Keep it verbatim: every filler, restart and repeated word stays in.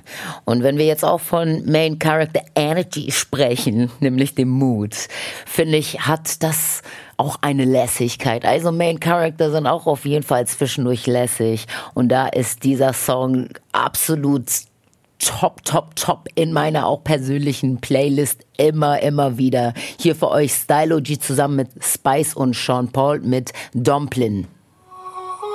Und wenn wir jetzt auch von Main Character Energy sprechen, nämlich dem Mood, finde ich, hat das auch eine Lässigkeit. Also Main Character sind auch auf jeden Fall zwischendurch lässig. Und da ist dieser Song absolut top, top, top in meiner auch persönlichen Playlist immer, immer wieder. Hier für euch Stylo G zusammen mit Spice und Sean Paul mit Domplin.